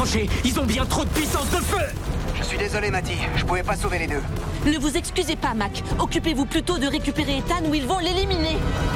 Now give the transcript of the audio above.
danger. Ils ont bien trop de puissance de feu. Je suis désolé, Matty. Je pouvais pas sauver les deux. Ne vous excusez pas, Mac. Occupez-vous plutôt de récupérer Ethan ou ils vont l'éliminer.